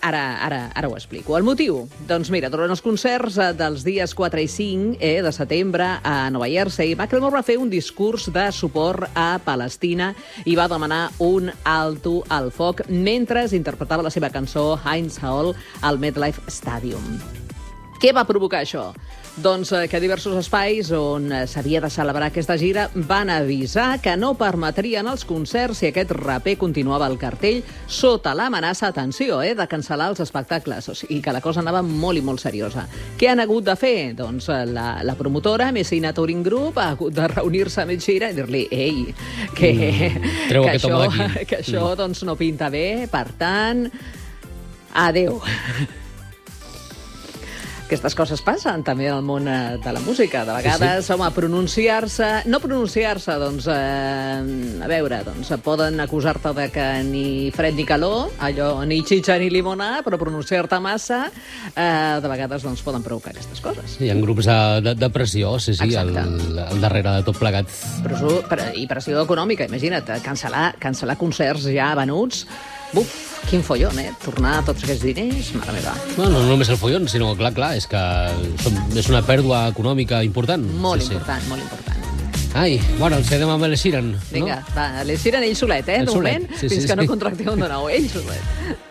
Ara ho explico. El motiu? Doncs mira, durant els concerts dels dies 4 i 5 de setembre a Nova Jersey, Macklemore va fer un discurs de suport a Palestina i va demanar un alto al foc mentre interpretava la seva cançó Heinz Hall al MetLife Stadium. Què va provocar això? Doncs que diversos espais on s'havia de celebrar aquesta gira van avisar que no permetrien els concerts si aquest raper continuava al cartell sota l'amenaça, atenció, de cancel·lar els espectacles. O sigui que la cosa anava molt i molt seriosa. Què han hagut de fer? Doncs la promotora, Messina Touring Group, ha hagut de reunir-se a mig gira i dir-li, ei, que això doncs, no pinta bé, per tant, adeu. Aquestes coses passen també en el món de la música. De vegades, home, no pronunciar-se, doncs, a veure, doncs, poden acusar-te de que ni fred ni calor, allò, ni xitxa ni limonada, però pronunciar-te massa, de vegades, doncs, poden provocar aquestes coses. Hi ha grups de pressió, sí, al darrere de tot plegat. I pressió econòmica, imagina't, cancel·lar concerts ja venuts. Buf, quin follon, tornar tots aquests diners, mare meva. No només el follon, sinó, clar, és que és una pèrdua econòmica important. Molt important. Ai, bueno, ens quedem amb l'Ed Sheeran. Vinga, va, l'Ed Sheeran ell solet, de moment, fins que no contracteu un de nou, ell solet.